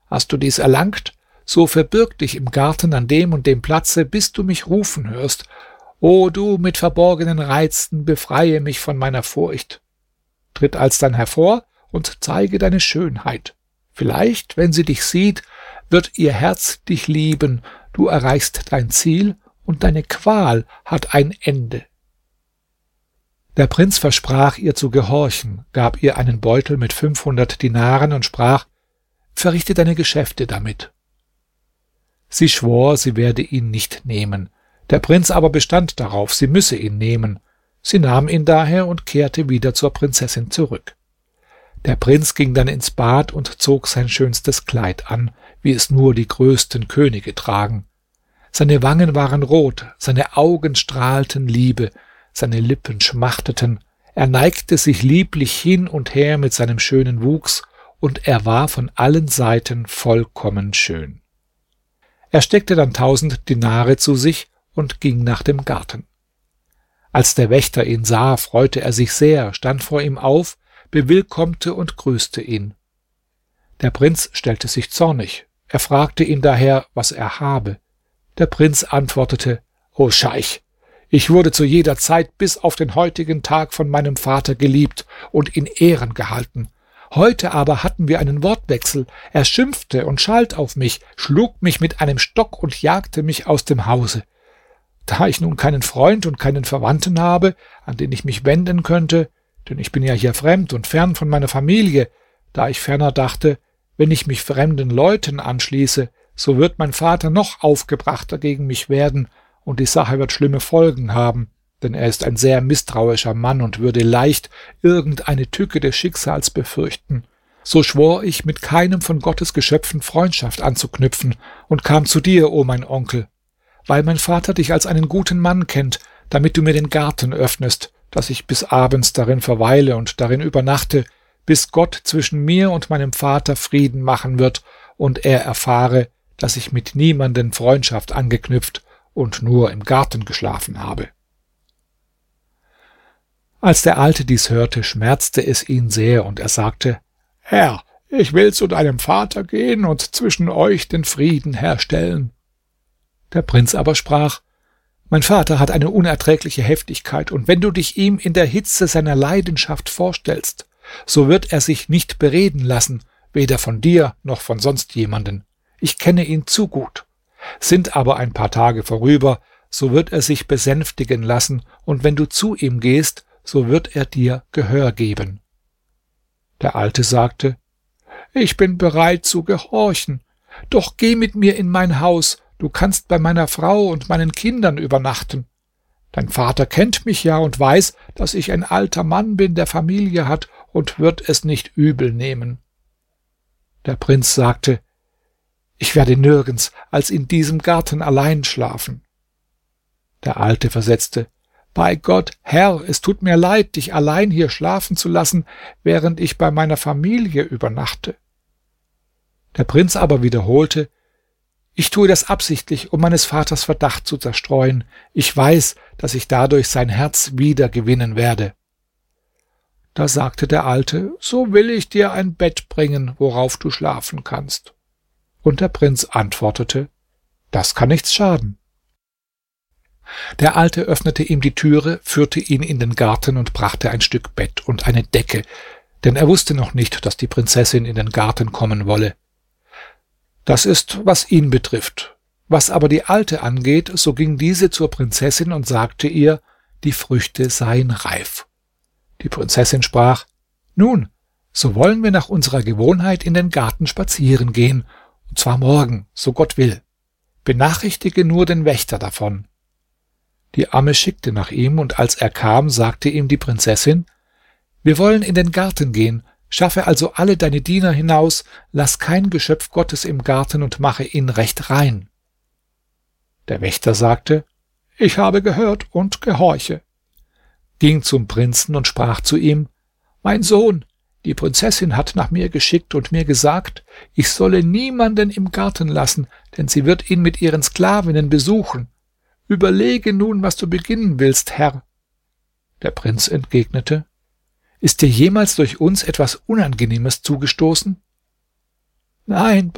Hast du dies erlangt, so verbirg dich im Garten an dem und dem Platze, bis du mich rufen hörst. O du mit verborgenen Reizen, befreie mich von meiner Furcht. Tritt alsdann hervor und zeige deine Schönheit. Vielleicht, wenn sie dich sieht, wird ihr Herz dich lieben, du erreichst dein Ziel und deine Qual hat ein Ende. Der Prinz versprach ihr zu gehorchen, gab ihr einen Beutel mit 500 Dinaren und sprach: Verrichte deine Geschäfte damit. Sie schwor, sie werde ihn nicht nehmen. Der Prinz aber bestand darauf, sie müsse ihn nehmen. Sie nahm ihn daher und kehrte wieder zur Prinzessin zurück. Der Prinz ging dann ins Bad und zog sein schönstes Kleid an, wie es nur die größten Könige tragen. Seine Wangen waren rot, seine Augen strahlten Liebe, seine Lippen schmachteten, er neigte sich lieblich hin und her mit seinem schönen Wuchs, und er war von allen Seiten vollkommen schön. Er steckte dann 1000 Dinare zu sich und ging nach dem Garten. Als der Wächter ihn sah, freute er sich sehr, stand vor ihm auf, bewillkommte und grüßte ihn. Der Prinz stellte sich zornig. Er fragte ihn daher, was er habe. Der Prinz antwortete: O Scheich, ich wurde zu jeder Zeit bis auf den heutigen Tag von meinem Vater geliebt und in Ehren gehalten. Heute aber hatten wir einen Wortwechsel. Er schimpfte und schalt auf mich, schlug mich mit einem Stock und jagte mich aus dem Hause. Da ich nun keinen Freund und keinen Verwandten habe, an den ich mich wenden könnte, denn ich bin ja hier fremd und fern von meiner Familie, da ich ferner dachte, wenn ich mich fremden Leuten anschließe, so wird mein Vater noch aufgebrachter gegen mich werden, und die Sache wird schlimme Folgen haben, denn er ist ein sehr misstrauischer Mann und würde leicht irgendeine Tücke des Schicksals befürchten. So schwor ich, mit keinem von Gottes Geschöpfen Freundschaft anzuknüpfen und kam zu dir, o mein Onkel, weil mein Vater dich als einen guten Mann kennt, damit du mir den Garten öffnest, dass ich bis abends darin verweile und darin übernachte, bis Gott zwischen mir und meinem Vater Frieden machen wird und er erfahre, dass ich mit niemanden Freundschaft angeknüpft und nur im Garten geschlafen habe. Als der Alte dies hörte, schmerzte es ihn sehr, und er sagte: Herr, ich will zu deinem Vater gehen und zwischen euch den Frieden herstellen. Der Prinz aber sprach: Mein Vater hat eine unerträgliche Heftigkeit, und wenn du dich ihm in der Hitze seiner Leidenschaft vorstellst, so wird er sich nicht bereden lassen, weder von dir noch von sonst jemanden. Ich kenne ihn zu gut. Sind aber ein paar Tage vorüber, so wird er sich besänftigen lassen, und wenn du zu ihm gehst, so wird er dir Gehör geben. Der Alte sagte: Ich bin bereit zu gehorchen, doch geh mit mir in mein Haus, du kannst bei meiner Frau und meinen Kindern übernachten. Dein Vater kennt mich ja und weiß, dass ich ein alter Mann bin, der Familie hat, und wird es nicht übel nehmen. Der Prinz sagte: Ich werde nirgends als in diesem Garten allein schlafen. Der Alte versetzte: Bei Gott, Herr, es tut mir leid, dich allein hier schlafen zu lassen, während ich bei meiner Familie übernachte. Der Prinz aber wiederholte: Ich tue das absichtlich, um meines Vaters Verdacht zu zerstreuen. Ich weiß, dass ich dadurch sein Herz wieder gewinnen werde. Da sagte der Alte: So will ich dir ein Bett bringen, worauf du schlafen kannst. Und der Prinz antwortete: Das kann nichts schaden. Der Alte öffnete ihm die Türe, führte ihn in den Garten und brachte ein Stück Bett und eine Decke, denn er wusste noch nicht, dass die Prinzessin in den Garten kommen wolle. Das ist, was ihn betrifft. Was aber die Alte angeht, so ging diese zur Prinzessin und sagte ihr, die Früchte seien reif. Die Prinzessin sprach: Nun, so wollen wir nach unserer Gewohnheit in den Garten spazieren gehen, und zwar morgen, so Gott will. Benachrichtige nur den Wächter davon. Die Amme schickte nach ihm, und als er kam, sagte ihm die Prinzessin: Wir wollen in den Garten gehen, schaffe also alle deine Diener hinaus, lass kein Geschöpf Gottes im Garten und mache ihn recht rein. Der Wächter sagte: Ich habe gehört und gehorche, ging zum Prinzen und sprach zu ihm: Mein Sohn, die Prinzessin hat nach mir geschickt und mir gesagt, ich solle niemanden im Garten lassen, denn sie wird ihn mit ihren Sklavinnen besuchen. Überlege nun, was du beginnen willst, Herr. Der Prinz entgegnete: Ist dir jemals durch uns etwas Unangenehmes zugestoßen? Nein,